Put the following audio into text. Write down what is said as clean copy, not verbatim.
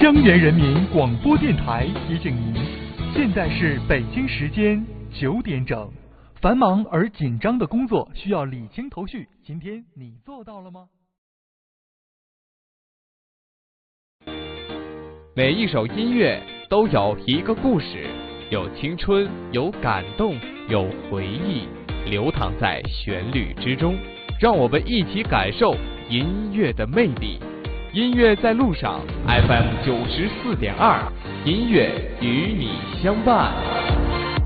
江源人民广播电台提醒您，现在是北京时间9点整。繁忙而紧张的工作需要理清头绪，今天你做到了吗？ 每一首音乐都有一个故事，有青春，有感动，有回忆，流淌在旋律之中。让我们一起感受音乐的魅力。音乐在路上 ，FM 94.2，音乐与你相伴。